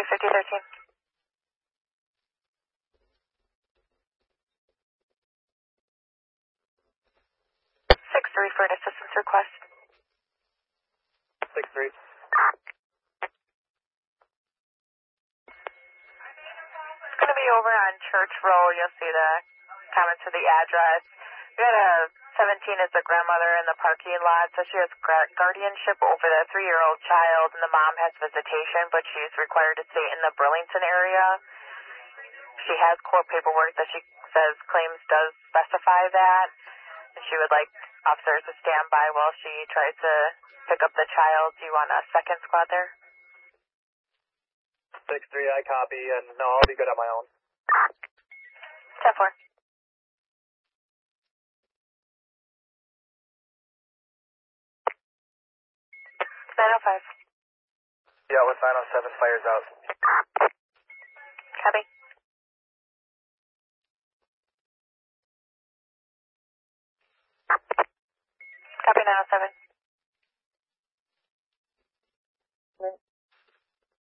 5013. 6-3 for an assistance request. 6-3. It's going to be over on Church Road. You'll see the comments to the address. We got a 17 as the grandmother in the parking lot, so she has guardianship over the 3-year-old child, and the mom has visitation, but she's required to stay in the Burlington area. She has court paperwork that she says claims does specify that, and she would like officers to stand by while she tries to pick up the child. Do you want a second squad there? 6-3, I copy, and no, I'll be good on my own. 10-4. It's 905. Yeah, with 907, fires out. Copy. Copy 907.